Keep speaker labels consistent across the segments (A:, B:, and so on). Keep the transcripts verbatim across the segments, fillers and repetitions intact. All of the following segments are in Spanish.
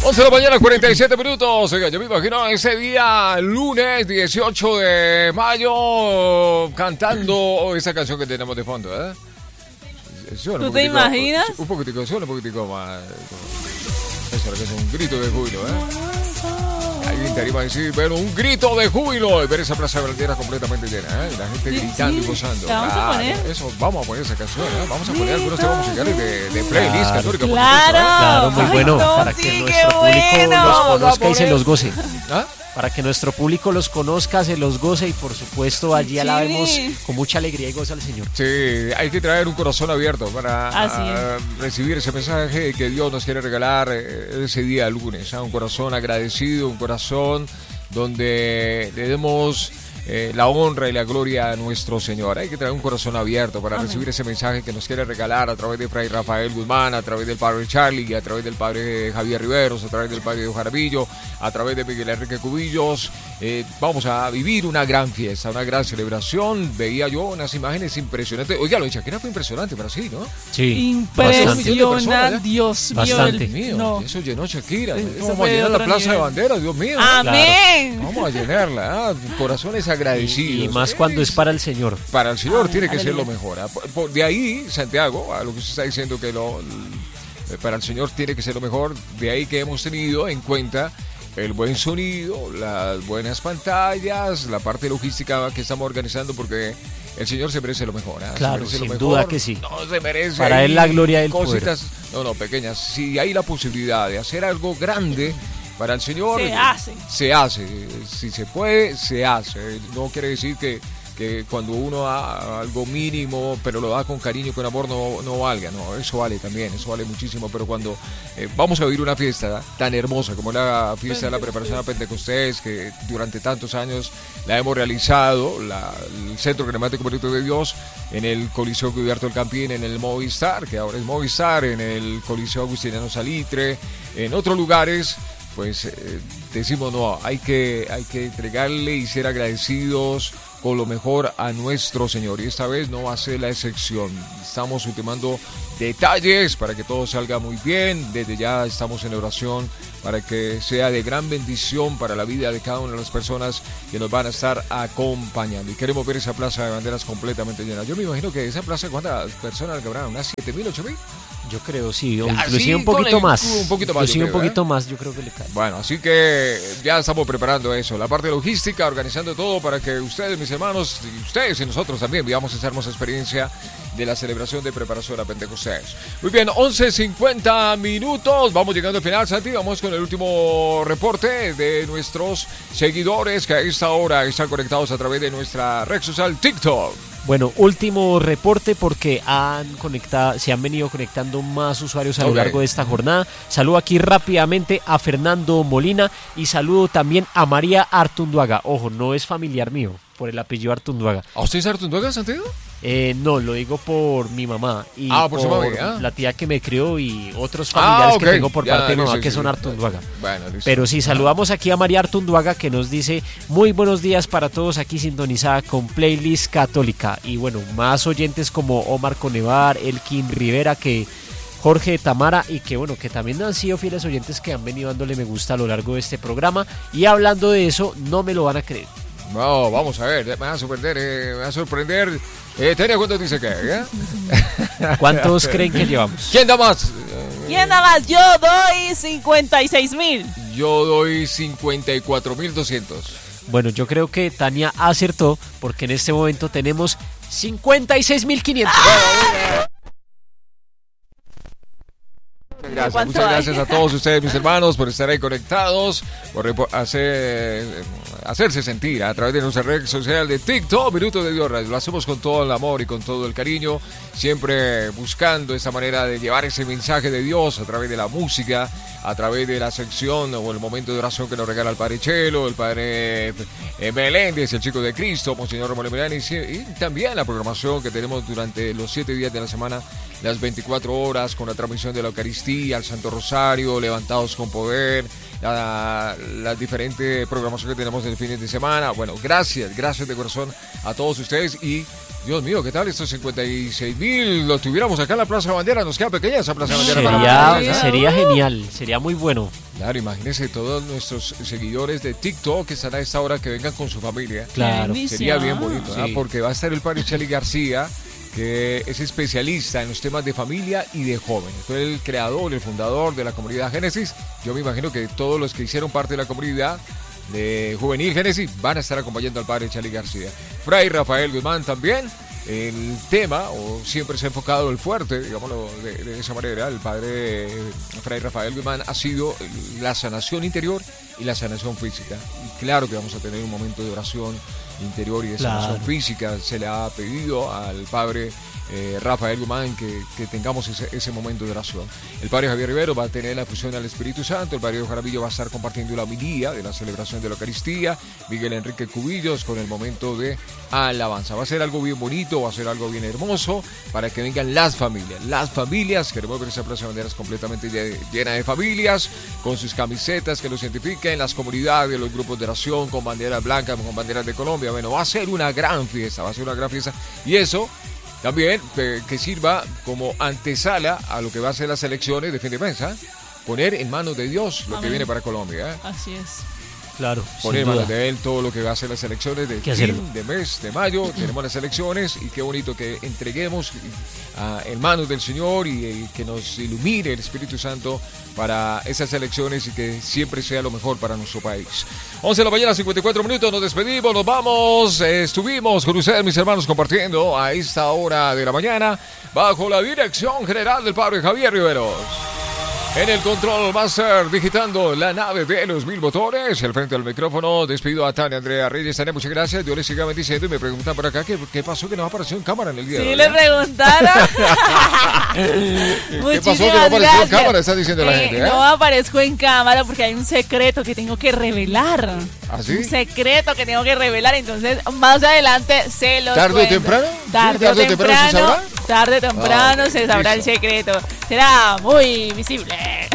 A: once de la mañana, cuarenta y siete minutos. Oiga, yo me imagino ese día, lunes dieciocho de mayo, cantando esa canción que tenemos de fondo, ¿eh?
B: Suena ¿Tú te imaginas?
A: Un poquitico, suena un poquitico más. Eso es un grito de júbilo, ¿eh? Alguien te anima a decir, pero un grito de júbilo y ver esa plaza de banderas completamente llena, ¿eh? La gente gritando sí, y gozando.
B: ¿Vamos ah, a poner?
A: Eso, vamos a poner esa canción, ¿eh? Vamos a poner algunos temas musicales de, de playlist
B: claro,
A: católica.
B: Claro,
A: ¿eh?
C: claro, muy
B: Ay,
C: bueno,
B: no,
C: para
B: sí,
C: que nuestro público
B: bueno.
C: los conozca y se los goce.
A: ¿Ah?
C: Para que nuestro público los conozca, se los goce y por supuesto allí sí. alabemos con mucha alegría y gozo al Señor.
A: Sí, hay que traer un corazón abierto para
B: a,
A: recibir ese mensaje que Dios nos quiere regalar ese día lunes. ¿eh? Un corazón agradecido, un corazón donde le demos eh, la honra y la gloria a nuestro Señor. Hay que traer un corazón abierto para Amén. recibir ese mensaje que nos quiere regalar a través de Fray Rafael Guzmán, a través del Padre Charlie, a través del Padre Javier Riveros, a través del Padre Jaramillo, a través de Miguel Enrique Cubillos. Eh, vamos a vivir una gran fiesta, una gran celebración. Veía yo unas imágenes impresionantes. Oiga, lo de Shakira fue impresionante para sí, ¿no?
C: Sí.
B: Impresionante, Dios mío.
C: Bastante.
A: Dios mío,
B: no.
A: eso llenó Shakira.
B: Eso
A: vamos a llenar la Plaza
B: nivel.
A: de Banderas, Dios mío.
B: Amén.
A: Claro. Vamos a llenarla, ¿eh? Corazones agradecidos.
C: Y, y más cuando es para el Señor.
A: Para el Señor
B: Amén.
A: tiene que
B: Aleluya.
A: ser lo mejor. ¿eh? De ahí, Santiago, a lo que se está diciendo que lo, para el Señor tiene que ser lo mejor. De ahí que hemos tenido en cuenta el buen sonido, las buenas pantallas, la parte logística que estamos organizando, porque el Señor se merece lo mejor. ¿eh?
C: Claro,
A: se merece
C: sin
A: lo mejor.
C: duda que sí.
A: No se merece.
C: Para Él la gloria del
A: cositas,
C: poder.
A: No, no, pequeñas. Si hay la posibilidad de hacer algo grande para el Señor,
B: se hace.
A: Se hace. Si se puede, se hace. No quiere decir que que cuando uno da algo mínimo, pero lo da con cariño, con amor, no, no valga. No, eso vale también, eso vale muchísimo. Pero cuando eh, vamos a vivir una fiesta tan hermosa como la fiesta de la preparación a Pentecostés, que durante tantos años la hemos realizado, la, el Centro Cremático Benito de Dios, en el Coliseo Cubierto del Campín, en el Movistar, que ahora es Movistar, en el Coliseo Agustiniano Salitre, en otros lugares, pues eh, decimos no, hay que, hay que entregarle y ser agradecidos con lo mejor a nuestro Señor, y esta vez no va a ser la excepción. Estamos ultimando detalles para que todo salga muy bien. Desde ya estamos en oración para que sea de gran bendición para la vida de cada una de las personas que nos van a estar acompañando, y queremos ver esa plaza de banderas completamente llena. Yo me imagino que esa plaza, ¿cuántas personas cabrán? ¿Unas siete mil, ocho mil?
C: Yo creo, sí, o
A: Ah,
C: inclusive
A: sí,
C: un poquito
A: el,
C: más.
A: Un poquito más.
C: Inclusive
A: creo,
C: un poquito
A: ¿eh?
C: más, yo creo que le cae.
A: Bueno, así que ya estamos preparando eso, la parte logística, organizando todo para que ustedes, mis hermanos, y ustedes y nosotros también vivamos esa hermosa experiencia de la celebración de preparación a Pentecostés. Muy bien, once cincuenta minutos, vamos llegando al final, Santi, vamos con el último reporte de nuestros seguidores que a esta hora están conectados a través de nuestra red social TikTok.
C: Bueno, último reporte porque han conectado, se han venido conectando más usuarios a lo
A: Okay.
C: largo de esta jornada. Saludo aquí rápidamente a Fernando Molina y saludo también a María Artunduaga. Ojo, no es familiar mío, por el apellido Artunduaga.
A: ¿A usted es Artunduaga, Santiago?
C: Eh, no, lo digo por mi mamá y
A: Ah, por
C: por
A: su mamá, ¿ah?
C: la tía que me crió y otros familiares
A: Ah, okay.
C: que tengo por
A: Ya,
C: parte de mi mamá
A: listo,
C: que
A: sí,
C: son
A: sí.
C: Artunduaga.
A: Bueno, listo.
C: Pero sí, saludamos aquí a María Artunduaga que nos dice muy buenos días para todos aquí sintonizada con Playlist Católica. Y bueno, más oyentes como Omar Conevar, Elkin Rivera, que Jorge Tamara y que bueno, que también han sido fieles oyentes que han venido dándole me gusta a lo largo de este programa. Y hablando de eso, no me lo van a creer.
A: No, vamos a ver, me va a sorprender, eh, me va a sorprender. Eh, Tania, ¿cuántos dice que? ¿Eh?
C: ¿Cuántos creen que llevamos?
A: ¿Quién da más?
B: ¿Quién da más? Yo doy cincuenta y seis mil.
A: Yo doy cincuenta y cuatro mil doscientos.
C: Bueno, yo creo que Tania acertó porque en este momento tenemos cincuenta y seis mil quinientos.
A: Gracias, muchas gracias a todos ustedes, mis hermanos, por estar ahí conectados, por hacer, hacerse sentir a través de nuestra red social de TikTok, Minuto de Dios Radio. Lo hacemos con todo el amor y con todo el cariño, siempre buscando esa manera de llevar ese mensaje de Dios a través de la música, a través de la sección o el momento de oración que nos regala el Padre Chelo, el Padre Meléndez, el Chico de Cristo, Monseñor Romero Milani, y también la programación que tenemos durante los siete días de la semana, las veinticuatro horas, con la transmisión de la Eucaristía, el Santo Rosario, Levantados con Poder, la, las diferentes programaciones que tenemos en el fin de semana. Bueno, gracias, gracias de corazón a todos ustedes, y Dios mío, ¿qué tal estos cincuenta y seis mil? Lo tuviéramos acá en la Plaza Bandera, nos queda pequeña esa Plaza Bandera.
C: Sería,
A: para
C: sería genial, sería muy bueno.
A: Claro, imagínense todos nuestros seguidores de TikTok que están a esta hora que vengan con su familia.
C: Claro.
A: Sería bien bonito, ¿no?
C: Sí.
A: Porque va a estar el padre Chely García, que es especialista en los temas de familia y de jóvenes. Fue el creador, el fundador de la comunidad Génesis. Yo me imagino que todos los que hicieron parte de la comunidad de Juvenil Génesis van a estar acompañando al padre Chely García. Fray Rafael Guzmán también. El tema, o siempre se ha enfocado el fuerte, digámoslo de, de esa manera, el padre Fray Rafael Guzmán ha sido la sanación interior y la sanación física. Y claro que vamos a tener un momento de oración interior y de sanación
C: Claro.
A: física. Se le ha pedido al padre eh, Rafael Guzmán que, que tengamos ese, ese momento de oración. El padre Javier Rivero va a tener la fusión al Espíritu Santo. El padre Jaramillo va a estar compartiendo la homilía de la celebración de la Eucaristía. Miguel Enrique Cubillos con el momento de alabanza. Va a ser algo bien bonito, va a ser algo bien hermoso para que vengan las familias. Las familias, queremos ver esa Plaza de Banderas completamente llena de familias, con sus camisetas que los identifiquen, las comunidades, los grupos de oración con banderas blancas, con banderas de Colombia. Bueno, va a ser una gran fiesta, va a ser una gran fiesta. Y eso también que, que sirva como antesala a lo que va a ser las elecciones de fin de mes, ¿eh? Poner en manos de Dios lo
B: Amén.
A: que viene para Colombia, ¿eh?
B: Así es.
C: Claro,
A: Poner en
C: sin
A: manos
C: duda.
A: de él todo lo que va a ser las elecciones de
C: ¿Qué
A: fin
C: hacerlo?
A: de mes de mayo. Tenemos las elecciones y qué bonito que entreguemos uh, en manos del Señor y, y que nos ilumine el Espíritu Santo para esas elecciones y que siempre sea lo mejor para nuestro país. once de la mañana, cincuenta y cuatro minutos, nos despedimos, nos vamos. Eh, estuvimos con ustedes, mis hermanos, compartiendo a esta hora de la mañana bajo la dirección general del padre Javier Riveros. En el control master, digitando la nave de los mil motores. Al frente del micrófono, despido a Tania Andrea Reyes. Tania, muchas gracias. Dios les siga bendiciendo. Y me preguntan por acá, ¿qué, qué pasó que no apareció en cámara en el día de
B: Sí,
A: hoy?
B: le preguntaron.
A: ¿Qué pasó que no apareció en cámara? Está diciendo la
B: Eh,
A: gente, ¿eh?
B: No aparezco en cámara porque hay un secreto que tengo que revelar.
A: ¿Ah, sí?
B: Un secreto que tengo que revelar. Entonces, más adelante se los
A: ¿Tarde o
B: cuento.
A: temprano?
B: Tarde
A: ¿Sí?
B: o
A: ¿Tarde o temprano se
B: temprano.
A: sabrá?
B: Tarde o temprano
A: Ah, ok,
B: se sabrá
A: listo.
B: el secreto. Será muy visible.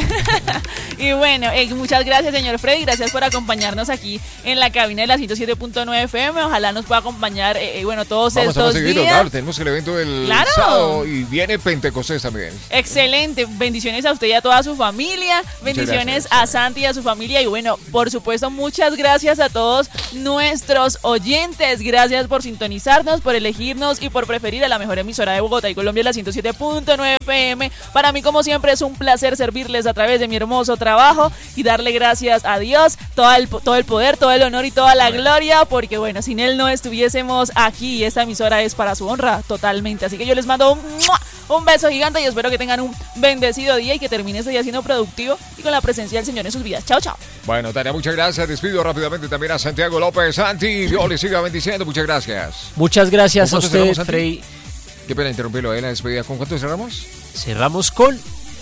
B: Y bueno, eh, muchas gracias, señor Freddy. Gracias por acompañarnos aquí en la cabina de la ciento siete punto nueve F M. Ojalá nos pueda acompañar, eh, eh, bueno, todos
A: Vamos a
B: estos
A: más seguido,
B: días.
A: claro. Tenemos el evento del
B: Claro.
A: sábado y viene Pentecostés también.
B: Excelente, bendiciones a usted y a toda su familia, bendiciones
A: gracias.
B: a Santi y a su familia y bueno, por supuesto, muchas gracias a todos nuestros oyentes, gracias por sintonizarnos, por elegirnos y por preferir a la mejor emisora de Bogotá y Colombia, la ciento siete punto nueve F M. Para mí, como siempre, es un placer servirles a través de mi hermoso trabajo y darle gracias a Dios, todo el, todo el poder, todo el honor y toda la gloria, porque bueno, sin Él no estuviésemos aquí y esta emisora es para su honra totalmente, así que yo les mando un ¡mua! Un beso gigante y espero que tengan un bendecido día y que termine este día siendo productivo y con la presencia del Señor en sus vidas. Chao, chao.
A: Bueno, Tania, muchas gracias. Despido rápidamente también a Santiago López. Santi, Dios le siga bendiciendo. Muchas gracias.
C: Muchas gracias a
A: ¿Con cuánto
C: usted,
A: cerramos, Santi?
C: Frey.
A: Qué pena interrumpirlo en la despedida. ¿Con cuánto cerramos?
C: Cerramos con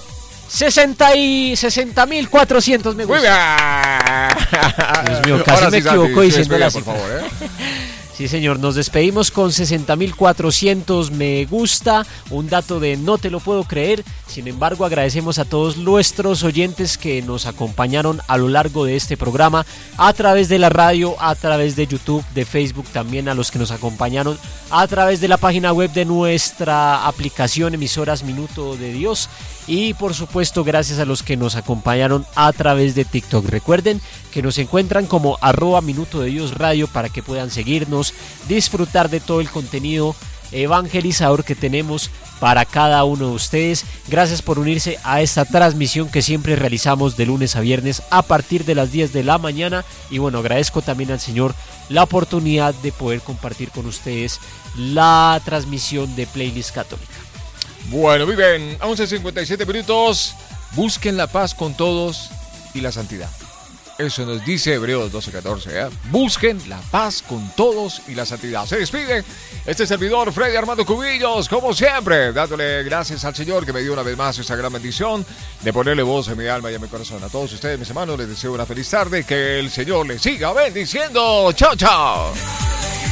C: sesenta y sesenta mil cuatrocientos me
A: Muy
C: gusta.
A: bien.
C: Dios mío, casi
A: Ahora
C: me
A: sí, Santi,
C: equivoco
A: su
C: diciendo la
A: despedida, por
C: cifra.
A: favor, ¿eh?
C: Sí, señor, nos despedimos con sesenta mil cuatrocientos me gusta, un dato de no te lo puedo creer. Sin embargo, agradecemos a todos nuestros oyentes que nos acompañaron a lo largo de este programa, a través de la radio, a través de YouTube, de Facebook, también a los que nos acompañaron a través de la página web de nuestra aplicación Emisoras Minuto de Dios. Y por supuesto, gracias a los que nos acompañaron a través de TikTok. Recuerden que nos encuentran como arroba Minuto de Dios Radio para que puedan seguirnos, disfrutar de todo el contenido evangelizador que tenemos para cada uno de ustedes. Gracias por unirse a esta transmisión que siempre realizamos de lunes a viernes a partir de las diez de la mañana. Y bueno, agradezco también al Señor la oportunidad de poder compartir con ustedes la transmisión de Playlist Católica.
A: Bueno, muy bien. once cincuenta y siete minutos. Busquen la paz con todos y la santidad. Eso nos dice Hebreos doce catorce. ¿eh? Busquen la paz con todos y la santidad. Se despide este servidor Freddy Armando Cubillos, como siempre, dándole gracias al Señor que me dio una vez más esta gran bendición de ponerle voz en mi alma y en mi corazón. A todos ustedes, mis hermanos, les deseo una feliz tarde. Que el Señor les siga bendiciendo. Chao, chao.